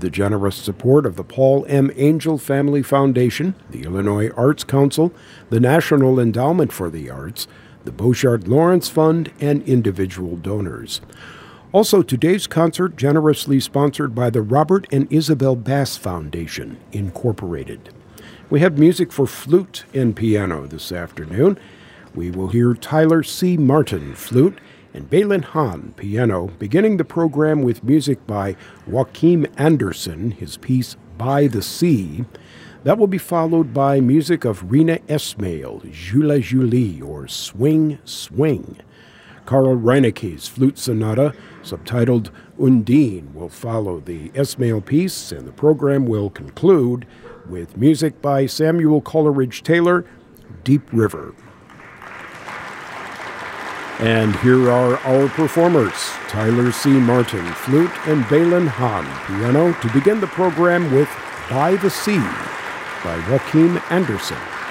the generous support of the Paul M. Angel Family Foundation, the Illinois Arts Council, the National Endowment for the Arts, the Beauchard Lawrence Fund, and individual donors. Also, today's concert generously sponsored by the Robert and Isabel Bass Foundation, Incorporated. We have music for flute and piano this afternoon. We will hear Tyler C. Martin, flute, and Balin Hahn, piano, beginning the program with music by Joachim Anderson, his piece By the Sea. That will be followed by music of Rina Esmail, Jula Julie, or Swing Swing. Carl Reineke's flute sonata, subtitled Undine, will follow the Esmail piece, and the program will conclude with music by Samuel Coleridge Taylor, Deep River. And here are our performers, Tyler C. Martin, flute, and Balin Hahn, piano, to begin the program with By the Sea by Joachim Anderson.